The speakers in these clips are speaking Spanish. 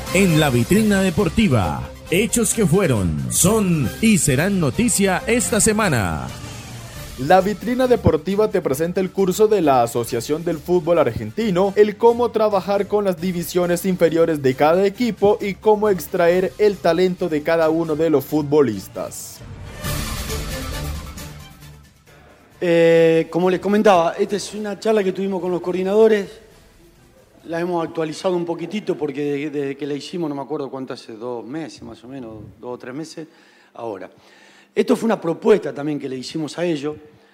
En la vitrina deportiva, hechos que fueron, son y serán noticia esta semana. La vitrina deportiva te presenta el curso de la Asociación del Fútbol Argentino, el cómo trabajar con las divisiones inferiores de cada equipo y cómo extraer el talento de cada uno de los futbolistas. Como les comentaba, esta es una charla que tuvimos con los coordinadores. La hemos actualizado un poquitito porque desde que la hicimos, no me acuerdo cuánto, hace 2 meses más o menos, 2 o 3 meses, ahora. Esto fue una propuesta también que le hicimos a ellos.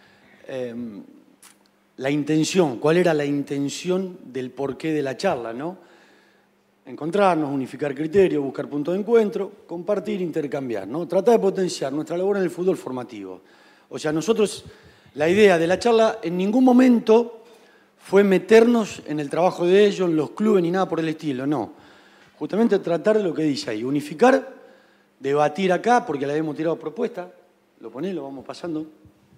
La intención, ¿cuál era la intención del porqué de la charla, no? Encontrarnos, unificar criterios, buscar puntos de encuentro, compartir, intercambiar, ¿no? Tratar de potenciar nuestra labor en el fútbol formativo. O sea, nosotros, la idea de la charla en ningún momento fue meternos en el trabajo de ellos, en los clubes, ni nada por el estilo, no. Justamente tratar de lo que dice ahí, unificar, debatir acá, porque le habíamos tirado propuestas, lo vamos pasando.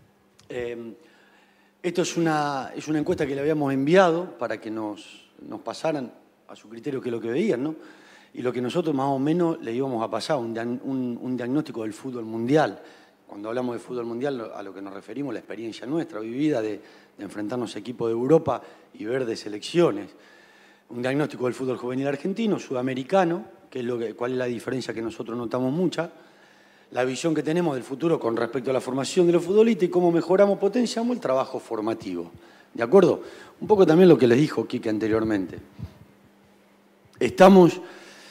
Esto es una encuesta que le habíamos enviado para que nos pasaran a su criterio qué es lo que veían, ¿no? Y lo que nosotros más o menos le íbamos a pasar, un diagnóstico del fútbol mundial. Cuando hablamos de fútbol mundial, a lo que nos referimos, la experiencia nuestra, vivida de enfrentarnos a equipos de Europa y ver de selecciones. Un diagnóstico del fútbol juvenil argentino, sudamericano, cuál es la diferencia que nosotros notamos mucha, la visión que tenemos del futuro con respecto a la formación de los futbolistas y cómo mejoramos, potenciamos el trabajo formativo. ¿De acuerdo? Un poco también lo que les dijo Quique anteriormente. Estamos,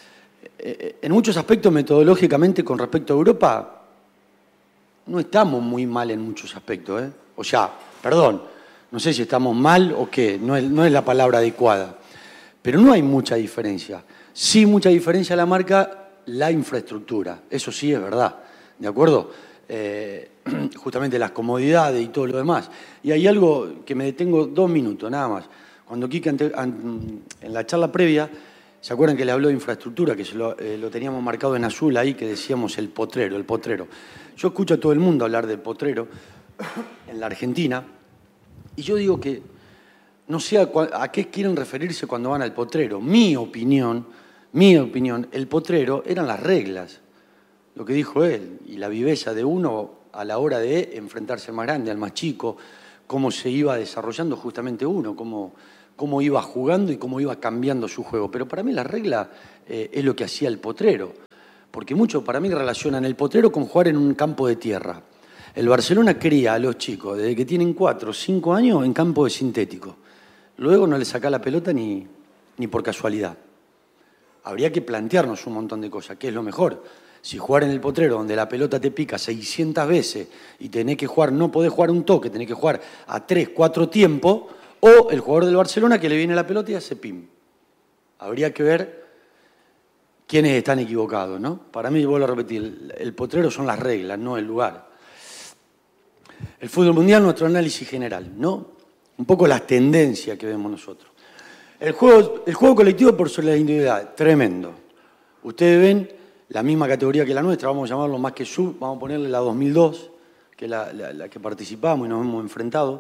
en muchos aspectos metodológicamente con respecto a Europa, no estamos muy mal en muchos aspectos, ¿eh? O sea, perdón, no sé si estamos mal o qué, no es la palabra adecuada, pero no hay mucha diferencia. Sí, mucha diferencia la marca la infraestructura, eso sí es verdad, ¿de acuerdo? Justamente las comodidades y todo lo demás. Y hay algo que me detengo 2 minutos, nada más. Cuando Quique en la charla previa, ¿se acuerdan que le habló de infraestructura? Que lo teníamos marcado en azul ahí, que decíamos el potrero. Yo escucho a todo el mundo hablar del potrero en la Argentina, y yo digo que no sé a qué quieren referirse cuando van al potrero. Mi opinión, el potrero eran las reglas, lo que dijo él, y la viveza de uno a la hora de enfrentarse al más grande, al más chico, cómo se iba desarrollando justamente uno, cómo iba jugando y cómo iba cambiando su juego. Pero para mí la regla es lo que hacía el potrero, porque muchos para mí relacionan el potrero con jugar en un campo de tierra. El Barcelona cría a los chicos desde que tienen 4 o 5 años en campo de sintético. Luego no les saca la pelota ni por casualidad. Habría que plantearnos un montón de cosas. ¿Qué es lo mejor? Si jugar en el potrero donde la pelota te pica 600 veces y tenés que jugar, no podés jugar un toque, tenés que jugar a 3, 4 tiempos, o el jugador del Barcelona que le viene la pelota y hace pim. Habría que ver quiénes están equivocados, ¿no? Para mí, vuelvo a repetir, el potrero son las reglas, no el lugar. El fútbol mundial, nuestro análisis general, ¿no? Un poco las tendencias que vemos nosotros. El juego colectivo por sobre la individualidad, tremendo. Ustedes ven la misma categoría que la nuestra, vamos a llamarlo más que sub, vamos a ponerle la 2002, que es la que participamos y nos hemos enfrentado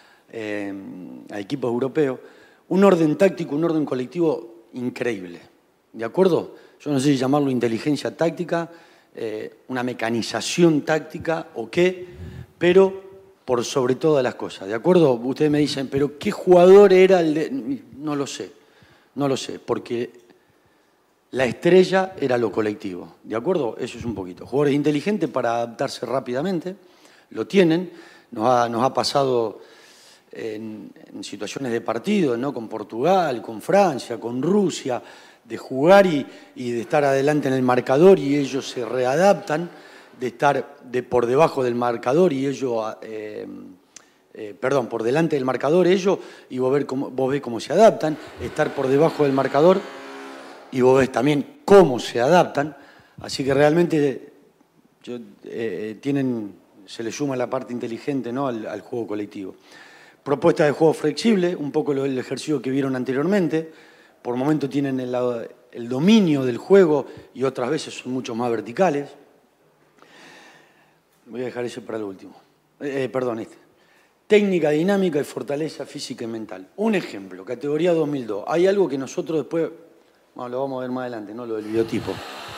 a equipos europeos. Un orden táctico, un orden colectivo increíble, ¿de acuerdo? Yo no sé si llamarlo inteligencia táctica, una mecanización táctica o qué, pero por sobre todas las cosas, ¿de acuerdo? Ustedes me dicen, pero ¿qué jugador era el de...? No lo sé, porque la estrella era lo colectivo, ¿de acuerdo? Eso es un poquito. Jugadores inteligentes para adaptarse rápidamente, lo tienen, nos ha pasado en situaciones de partido, ¿no? Con Portugal, con Francia, con Rusia, de jugar y de estar adelante en el marcador y ellos se readaptan, de estar por debajo del marcador y ellos, por delante del marcador ellos, y vos ves cómo se adaptan, estar por debajo del marcador y vos ves también cómo se adaptan. Así que realmente se les suma la parte inteligente, ¿no? al juego colectivo. Propuesta de juego flexible, un poco el ejercicio que vieron anteriormente. Por momentos tienen el dominio del juego y otras veces son mucho más verticales. Voy a dejar ese para el último. Técnica dinámica y fortaleza física y mental. Un ejemplo, categoría 2002. Hay algo que nosotros después Bueno, lo vamos a ver más adelante, ¿no? Lo del biotipo.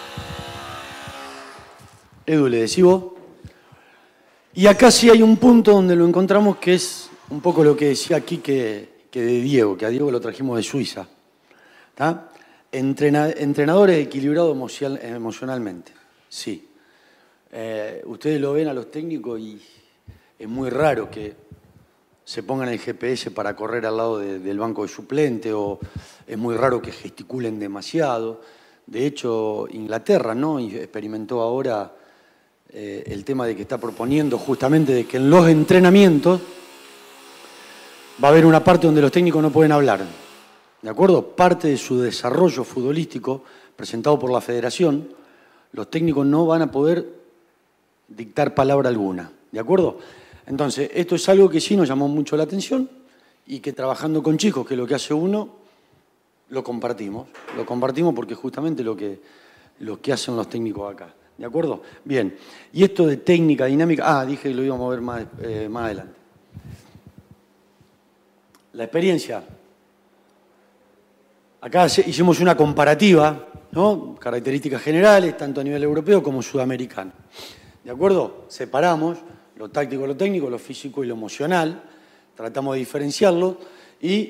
Edu, le decís vos. Y acá sí hay un punto donde lo encontramos que es un poco lo que decía aquí que de Diego, que a Diego lo trajimos de Suiza. ¿Está? Entrenadores equilibrados emocionalmente. Sí. Ustedes lo ven a los técnicos y es muy raro que se pongan el GPS para correr al lado del banco de suplente, o es muy raro que gesticulen demasiado. De hecho, Inglaterra, ¿no?, experimentó ahora el tema de que está proponiendo justamente de que en los entrenamientos va a haber una parte donde los técnicos no pueden hablar. ¿De acuerdo? Parte de su desarrollo futbolístico presentado por la federación, los técnicos no van a poder dictar palabra alguna. ¿De acuerdo? Entonces, esto es algo que sí nos llamó mucho la atención y que trabajando con chicos, que es lo que hace uno, lo compartimos. Lo compartimos porque es justamente lo que hacen los técnicos acá. ¿De acuerdo? Bien. Y esto de técnica, dinámica... dije que lo íbamos a ver más adelante. La experiencia. Acá hicimos una comparativa, ¿no? Características generales, tanto a nivel europeo como sudamericano. ¿De acuerdo? Separamos lo táctico, lo técnico, lo físico y lo emocional. Tratamos de diferenciarlo. Y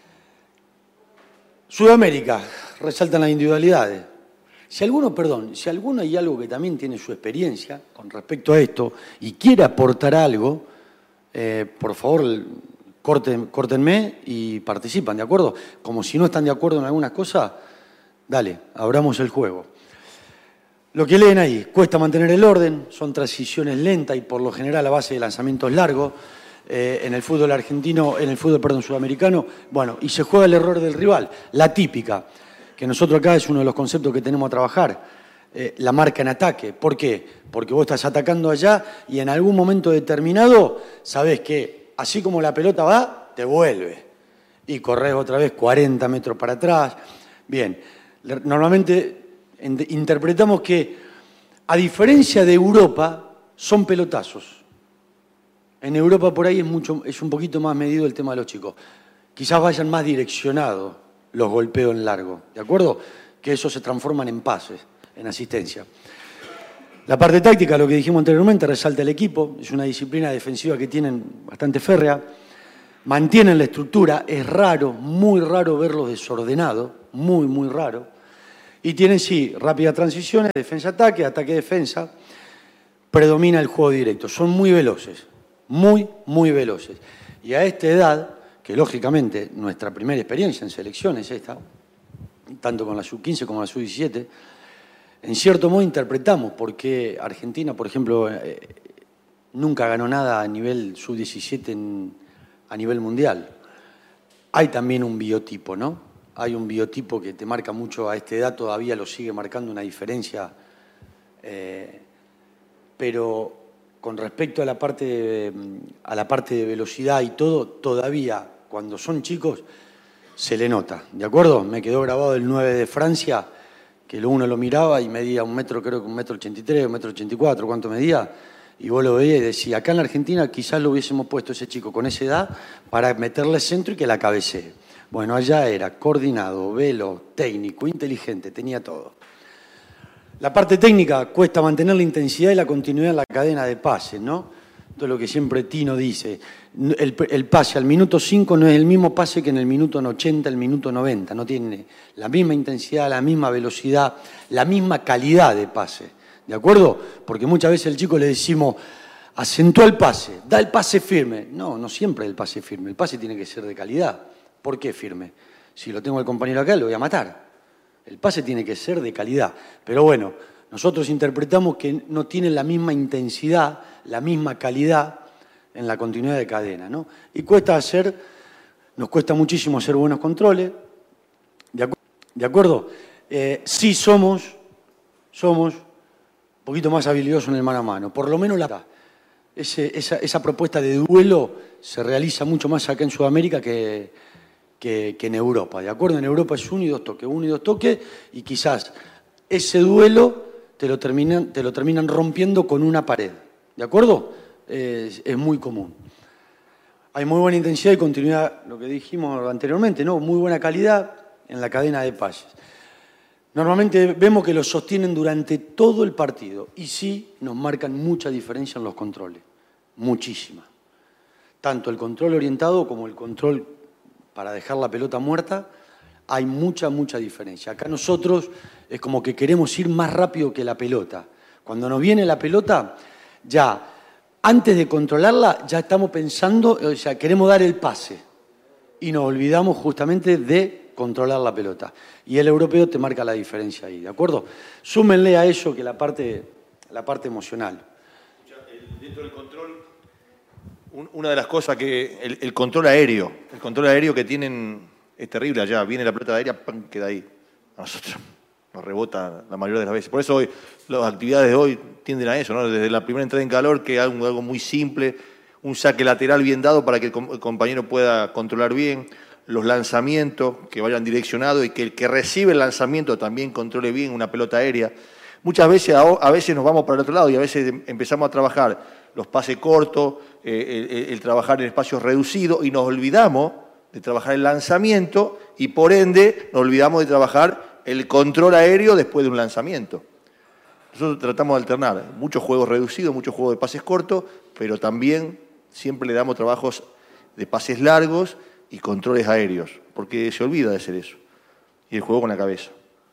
Sudamérica, resaltan las individualidades. Si alguno hay algo que también tiene su experiencia con respecto a esto y quiere aportar algo, por favor, córtenme y participan, ¿de acuerdo? Como si no están de acuerdo en algunas cosas, dale, abramos el juego. Lo que leen ahí, cuesta mantener el orden, son transiciones lentas y por lo general a base de lanzamientos largos. En el fútbol argentino, sudamericano, bueno, y se juega el error del rival, la típica, que nosotros acá es uno de los conceptos que tenemos a trabajar, la marca en ataque. ¿Por qué? Porque vos estás atacando allá y en algún momento determinado sabés que así como la pelota va, te vuelve y corres otra vez 40 metros para atrás. Bien, normalmente interpretamos que, a diferencia de Europa, son pelotazos. En Europa por ahí es un poquito más medido el tema de los chicos. Quizás vayan más direccionados los golpeos en largo, ¿de acuerdo? Que eso se transforman en pases, en asistencia. La parte táctica, lo que dijimos anteriormente, resalta el equipo. Es una disciplina defensiva que tienen bastante férrea. Mantienen la estructura. Es raro, muy raro verlos desordenados. Muy, muy raro. Y tienen, sí, rápidas transiciones, defensa-ataque, ataque-defensa. Predomina el juego directo. Son muy veloces. Muy, muy veloces. Y a esta edad, que lógicamente nuestra primera experiencia en selección es esta, tanto con la sub-15 como la sub-17, en cierto modo interpretamos por qué Argentina, por ejemplo, nunca ganó nada a nivel sub-17 a nivel mundial. Hay también un biotipo, ¿no? Hay un biotipo que te marca mucho a esta edad, todavía lo sigue marcando una diferencia, pero con respecto a la parte de velocidad y todo, todavía cuando son chicos se le nota, ¿de acuerdo? Me quedó grabado el 9 de Francia, que uno lo miraba y medía un metro, creo que 1,83 m, 1,84 m, ¿cuánto medía? Y vos lo veías y decías, acá en la Argentina quizás lo hubiésemos puesto ese chico con esa edad para meterle centro y que la cabecee. Bueno, allá era coordinado, veloz, técnico, inteligente, tenía todo. La parte técnica cuesta mantener la intensidad y la continuidad en la cadena de pases, ¿no? Esto es lo que siempre Tino dice. El pase al minuto 5 no es el mismo pase que en el minuto 80, el minuto 90. No tiene la misma intensidad, la misma velocidad, la misma calidad de pase. ¿De acuerdo? Porque muchas veces al chico le decimos, acentúa el pase, da el pase firme. No, no siempre el pase firme. El pase tiene que ser de calidad. ¿Por qué firme? Si lo tengo al compañero acá, lo voy a matar. El pase tiene que ser de calidad. Pero bueno, nosotros interpretamos que no tiene la misma intensidad, la misma calidad en la continuidad de cadena, ¿no? Y nos cuesta muchísimo hacer buenos controles. ¿De acuerdo? Sí somos un poquito más habilidosos en el mano a mano. Por lo menos esa propuesta de duelo se realiza mucho más acá en Sudamérica que en Europa, ¿de acuerdo? En Europa es 1 y 2 toques, y quizás ese duelo te lo terminan rompiendo con una pared, ¿de acuerdo? Es muy común. Hay muy buena intensidad y continuidad, lo que dijimos anteriormente, ¿no? Muy buena calidad en la cadena de pases. Normalmente vemos que lo sostienen durante todo el partido y sí nos marcan mucha diferencia en los controles, muchísima. Tanto el control orientado como el control para dejar la pelota muerta, hay mucha diferencia. Acá nosotros es como que queremos ir más rápido que la pelota. Cuando nos viene la pelota, ya antes de controlarla, ya estamos pensando, o sea, queremos dar el pase y nos olvidamos justamente de controlar la pelota. Y el europeo te marca la diferencia ahí, ¿de acuerdo? Súmenle a eso que la parte emocional. Dentro del control, una de las cosas que el control aéreo que tienen es terrible allá. Viene la pelota aérea, ¡pam!, queda ahí. A nosotros nos rebota la mayoría de las veces. Por eso hoy, las actividades de hoy tienden a eso, ¿no? Desde la primera entrada en calor, que es algo muy simple, un saque lateral bien dado para que el compañero pueda controlar bien, los lanzamientos que vayan direccionados y que el que recibe el lanzamiento también controle bien una pelota aérea. Muchas veces, a veces nos vamos para el otro lado y a veces empezamos a trabajar los pases cortos, el trabajar en espacios reducidos y nos olvidamos de trabajar el lanzamiento y por ende nos olvidamos de trabajar el control aéreo después de un lanzamiento. Nosotros tratamos de alternar muchos juegos reducidos, muchos juegos de pases cortos, pero también siempre le damos trabajos de pases largos y controles aéreos, porque se olvida de hacer eso. Y el juego con la cabeza.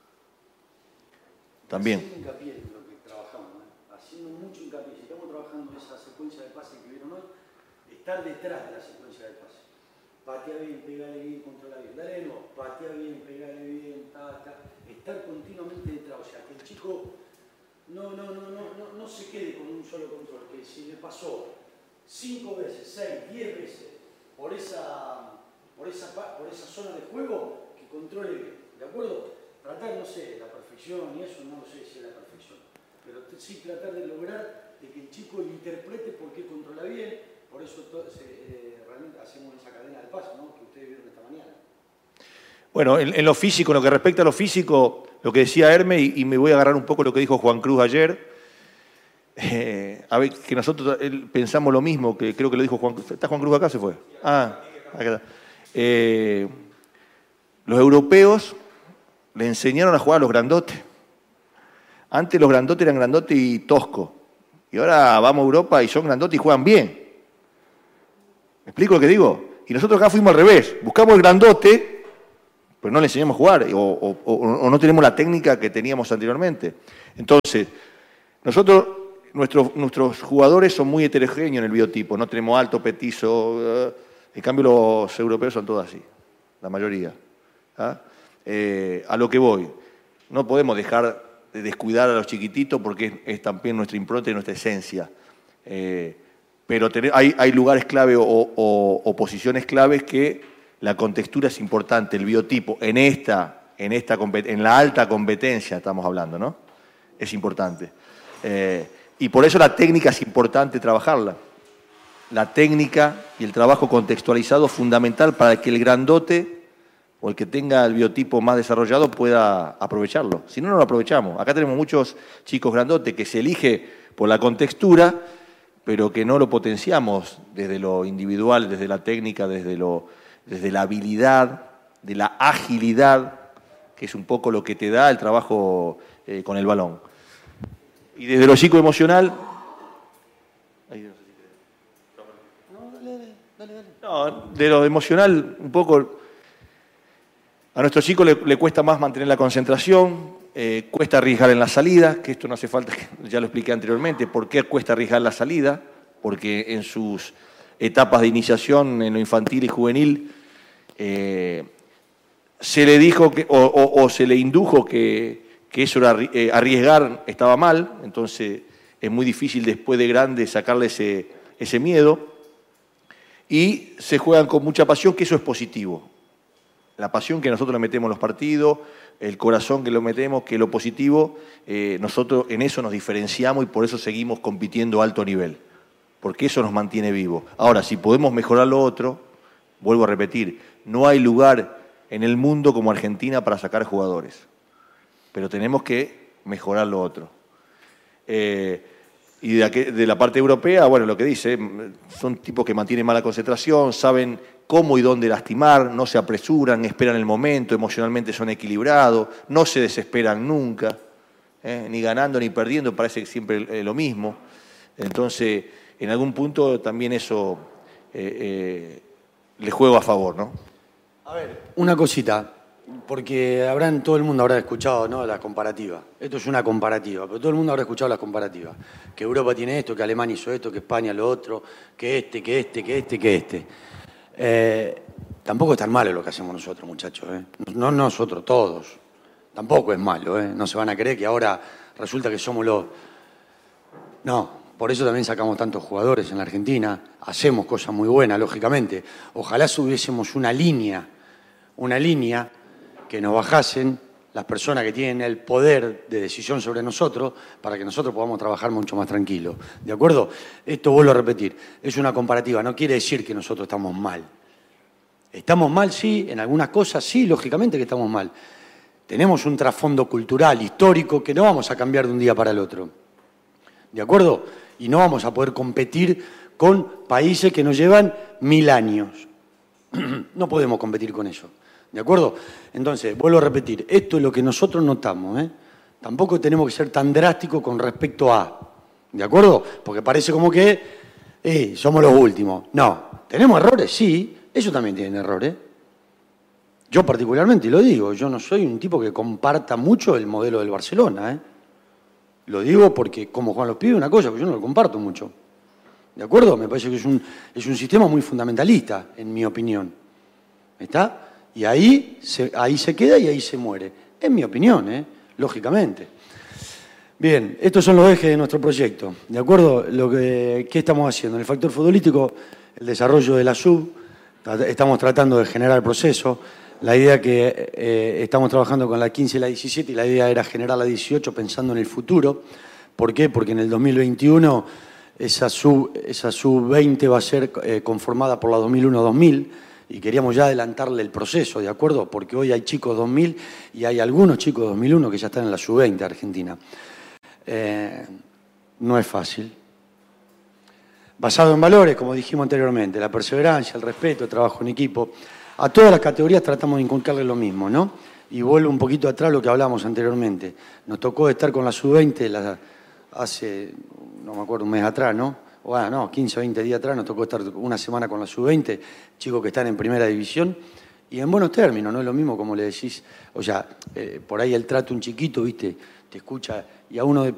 También. Haciendo hincapié en lo que trabajamos, ¿no? Haciendo mucho hincapié. Si estamos trabajando esa secuencia de pases que vieron hoy, estar detrás de la secuencia de pases. Patea bien, pegale bien, controla bien. Dale no, patea bien, pegale bien, estar continuamente detrás. O sea, que el chico no se quede con un solo control. Que si le pasó 5 veces, 6, 10 veces por esa zona de juego, que controle bien. ¿De acuerdo? Tratar, no sé, la perfección y eso, no sé si es la perfección. Pero sí tratar de lograr de que el chico interprete por qué controla bien. Por eso realmente hacemos esa cadena de paso, ¿no?, que ustedes vieron esta mañana. Bueno, en lo físico, en lo que respecta a lo físico, lo que decía Hermes, y me voy a agarrar un poco lo que dijo Juan Cruz ayer, a ver, que nosotros pensamos lo mismo, que creo que lo dijo Juan Cruz. ¿Está Juan Cruz acá? ¿Se fue? Ah, acá está. Los europeos le enseñaron a jugar a los grandotes. Antes los grandotes eran grandotes y toscos. Y ahora vamos a Europa y son grandotes y juegan bien. ¿Me explico lo que digo? Y nosotros acá fuimos al revés. Buscamos el grandote, pero no le enseñamos a jugar o no tenemos la técnica que teníamos anteriormente. Entonces, nuestros jugadores son muy heterogéneos en el biotipo. No tenemos alto, petizo. En cambio, los europeos son todos así, la mayoría. ¿Ah? A lo que voy, no podemos dejar de descuidar a los chiquititos porque es también nuestra impronta y nuestra esencia. Pero hay lugares clave o posiciones claves que la contextura es importante, el biotipo, en la alta competencia estamos hablando, ¿no? Es importante. Y por eso la técnica es importante trabajarla. La técnica y el trabajo contextualizado es fundamental para que el grandote o el que tenga el biotipo más desarrollado pueda aprovecharlo. Si no, no lo aprovechamos. Acá tenemos muchos chicos grandotes que se elige por la contextura, pero que no lo potenciamos desde lo individual, desde la técnica, desde la habilidad, de la agilidad, que es un poco lo que te da el trabajo con el balón. Y desde lo psicoemocional... No, de lo emocional, un poco... A nuestros chicos le cuesta más mantener la concentración, cuesta arriesgar en la salida, que esto no hace falta, ya lo expliqué anteriormente. ¿Por qué cuesta arriesgar la salida? Porque en sus etapas de iniciación, en lo infantil y juvenil, se le dijo o se le indujo que eso era arriesgar, estaba mal, entonces es muy difícil después de grande sacarle ese miedo. Y se juegan con mucha pasión, que eso es positivo. La pasión que nosotros le metemos en los partidos, el corazón que lo metemos, que lo positivo, nosotros en eso nos diferenciamos y por eso seguimos compitiendo a alto nivel, porque eso nos mantiene vivos. Ahora, si podemos mejorar lo otro, vuelvo a repetir, no hay lugar en el mundo como Argentina para sacar jugadores, pero tenemos que mejorar lo otro. Y de la parte europea, bueno, lo que dice, son tipos que mantienen mala concentración, saben cómo y dónde lastimar, no se apresuran, esperan el momento, emocionalmente son equilibrados, no se desesperan nunca, ni ganando ni perdiendo, parece que siempre lo mismo. Entonces, en algún punto también eso le juego a favor, ¿no? A ver, una cosita, porque todo el mundo habrá escuchado, ¿no?, la comparativa. Esto es una comparativa, pero todo el mundo habrá escuchado la comparativa. Que Europa tiene esto, que Alemania hizo esto, que España lo otro, que este. Tampoco es tan malo lo que hacemos nosotros, muchachos, ¿eh? No nosotros, todos. Tampoco es malo, ¿eh? No se van a creer que ahora resulta que somos los... No, por eso también sacamos tantos jugadores en la Argentina. Hacemos cosas muy buenas, lógicamente. Ojalá subiésemos una línea que nos bajasen las personas que tienen el poder de decisión sobre nosotros para que nosotros podamos trabajar mucho más tranquilos. ¿De acuerdo? Esto vuelvo a repetir, es una comparativa, no quiere decir que nosotros estamos mal. ¿Estamos mal? Sí, en algunas cosas sí, lógicamente que estamos mal. Tenemos un trasfondo cultural, histórico, que no vamos a cambiar de un día para el otro. ¿De acuerdo? Y no vamos a poder competir con países que nos llevan 1000 años. No podemos competir con eso. ¿De acuerdo? Entonces, vuelvo a repetir, esto es lo que nosotros notamos, ¿eh? Tampoco tenemos que ser tan drásticos con respecto a... ¿De acuerdo? Porque parece como que somos los últimos. No, ¿tenemos errores? Sí, ellos también tienen errores. Yo particularmente lo digo, yo no soy un tipo que comparta mucho el modelo del Barcelona, ¿eh? Lo digo porque como Juan los pide una cosa, pues yo no lo comparto mucho. ¿De acuerdo? Me parece que es un sistema muy fundamentalista, en mi opinión. ¿Está? Y ahí se queda y ahí se muere. Es mi opinión, lógicamente. Bien, estos son los ejes de nuestro proyecto. ¿De acuerdo? ¿Qué estamos haciendo? En el factor futbolístico, el desarrollo de la sub, estamos tratando de generar el proceso. La idea que estamos trabajando con la 15 y la 17 y la idea era generar la 18 pensando en el futuro. ¿Por qué? Porque en el 2021 esa sub-20 va a ser conformada por la 2001-2000 y queríamos ya adelantarle el proceso, ¿de acuerdo? Porque hoy hay chicos 2000 y hay algunos chicos 2001 que ya están en la sub-20 Argentina. No es fácil. Basado en valores, como dijimos anteriormente, la perseverancia, el respeto, el trabajo en equipo. A todas las categorías tratamos de inculcarle lo mismo, ¿no? Y vuelvo un poquito atrás a lo que hablábamos anteriormente. Nos tocó estar con la sub-20 hace, no me acuerdo, un mes atrás, ¿no? Bueno, no, 15 o 20 días atrás nos tocó estar una semana con la sub-20, chicos que están en primera división, y en buenos términos, no es lo mismo como le decís, o sea, por ahí el trato un chiquito, ¿viste? Te escucha, y a uno